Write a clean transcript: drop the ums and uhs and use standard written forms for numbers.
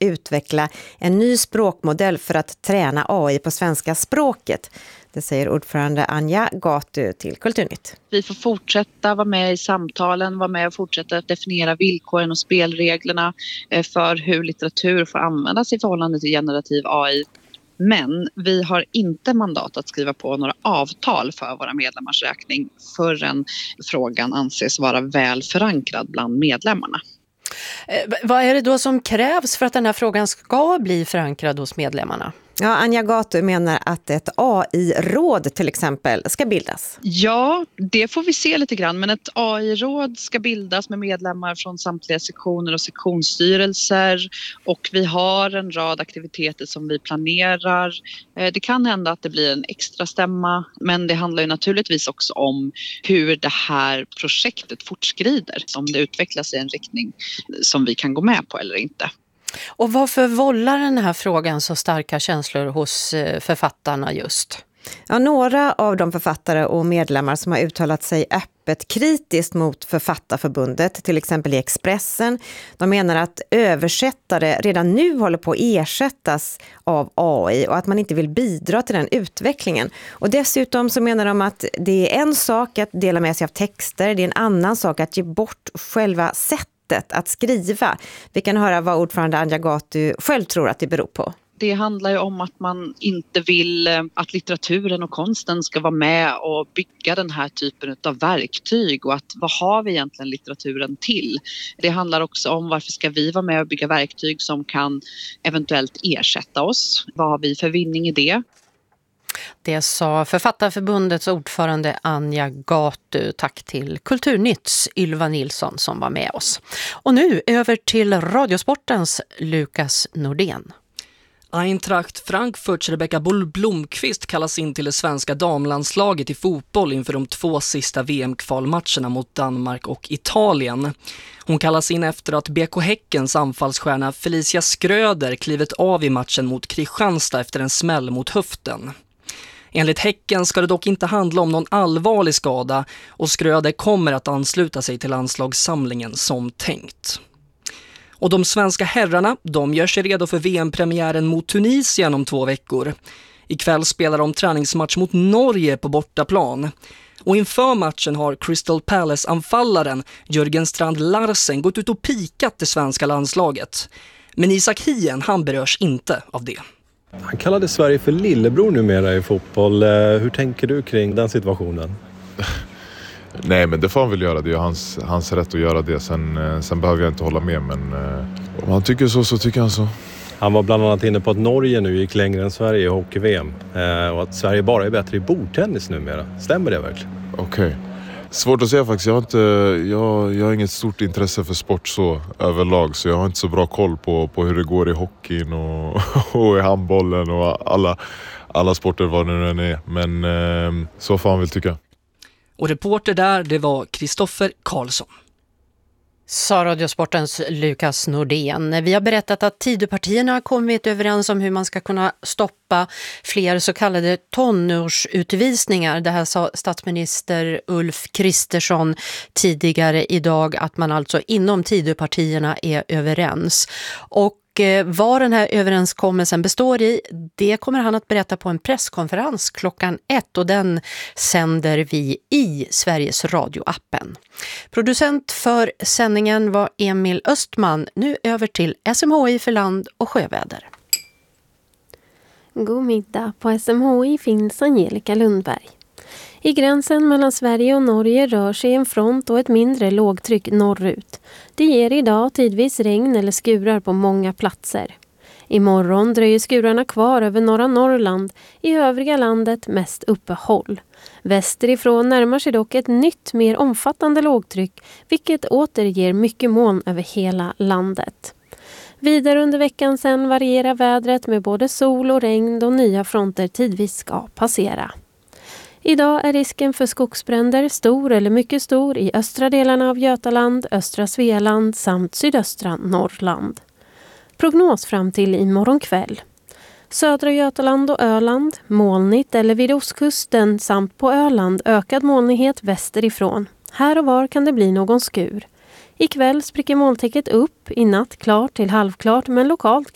utveckla en ny språkmodell för att träna AI på svenska språket. Det säger ordförande Anja Gatu till Kulturnytt. Vi får fortsätta vara med i samtalen, vara med och fortsätta att definiera villkoren och spelreglerna för hur litteratur får användas i förhållande till generativ AI. Men vi har inte mandat att skriva på några avtal för våra medlemmars räkning förrän frågan anses vara väl förankrad bland medlemmarna. Vad är det då som krävs för att den här frågan ska bli förankrad hos medlemmarna? Ja, Anja Gatu menar att ett AI-råd till exempel ska bildas. Ja, det får vi se lite grann. Men ett AI-råd ska bildas med medlemmar från samtliga sektioner och sektionsstyrelser. Och vi har en rad aktiviteter som vi planerar. Det kan hända att det blir en extra stämma. Men det handlar ju naturligtvis också om hur det här projektet fortskrider. Om det utvecklas i en riktning som vi kan gå med på eller inte. Och varför vållar den här frågan så starka känslor hos författarna just? Ja, några av de författare och medlemmar som har uttalat sig öppet kritiskt mot Författarförbundet, till exempel i Expressen, de menar att översättare redan nu håller på att ersättas av AI och att man inte vill bidra till den utvecklingen. Och dessutom så menar de att det är en sak att dela med sig av texter, det är en annan sak att ge bort själva sättet att skriva. Vi kan höra vad ordförande Anja Gatu själv tror att det beror på. Det handlar ju om att man inte vill att litteraturen och konsten ska vara med och bygga den här typen av verktyg och att vad har vi egentligen litteraturen till? Det handlar också om varför ska vi vara med och bygga verktyg som kan eventuellt ersätta oss? Vad har vi för vinning i det? Det sa Författarförbundets ordförande Anja Gatu. Tack till Kulturnytts Ylva Nilsson som var med oss. Och nu över till Radiosportens Lukas Nordén. Eintracht Frankfurts Rebecka Blomqvist kallas in till det svenska damlandslaget i fotboll inför de 2 sista VM-kvalmatcherna mot Danmark och Italien. Hon kallas in efter att BK Häckens anfallsstjärna Felicia Skröder klivit av i matchen mot Kristianstad efter en smäll mot höften. Enligt Häcken ska det dock inte handla om någon allvarlig skada och Skröder kommer att ansluta sig till landslagssamlingen som tänkt. Och de svenska herrarna, de gör sig redo för VM-premiären mot Tunisien om 2 veckor. Ikväll spelar de träningsmatch mot Norge på bortaplan. Och inför matchen har Crystal Palace-anfallaren Jörgen Strand Larsen gått ut och pikat det svenska landslaget. Men Isak Hien, han berörs inte av det. Han kallade Sverige för lillebror numera i fotboll. Hur tänker du kring den situationen? Nej, men det får han väl göra. Det är hans rätt att göra det. Sen behöver jag inte hålla med. Men om han tycker så tycker han så. Han var bland annat inne på att Norge nu gick längre än Sverige i hockey-VM. Och att Sverige bara är bättre i bordtennis numera. Stämmer det verkligen? Okej. Svårt att säga faktiskt. Jag har inget stort intresse för sport så överlag. Så jag har inte så bra koll på hur det går i hockeyn och i handbollen och alla sporter vad det nu än är. Men så får han väl tycka. Och reporter där, det var Kristoffer Karlsson. Sa Radiosportens Lukas Nordén. Vi har berättat att Tidöpartierna har kommit överens om hur man ska kunna stoppa fler så kallade tonårsutvisningar. Det här sa statsminister Ulf Kristersson tidigare idag, att man alltså inom Tidöpartierna är överens. Och vad den här överenskommelsen består i, det kommer han att berätta på en presskonferens 1:00 och den sänder vi i Sveriges Radio-appen. Producent för sändningen var Emil Östman. Nu över till SMHI för land- och sjöväder. God middag. På SMHI finns Angelica Lundberg. I gränsen mellan Sverige och Norge rör sig en front och ett mindre lågtryck norrut. Det ger idag tidvis regn eller skurar på många platser. Imorgon dröjer skurarna kvar över norra Norrland, i övriga landet mest uppehåll. Västerifrån närmar sig dock ett nytt, mer omfattande lågtryck, vilket åter ger mycket moln över hela landet. Vidare under veckan sen varierar vädret med både sol och regn då nya fronter tidvis ska passera. Idag är risken för skogsbränder stor eller mycket stor i östra delarna av Götaland, östra Svealand samt sydöstra Norrland. Prognos fram till imorgon kväll. Södra Götaland och Öland, molnigt eller vid ostkusten samt på Öland ökad molnighet västerifrån. Här och var kan det bli någon skur. Ikväll spricker molntäcket upp, i natt klart till halvklart men lokalt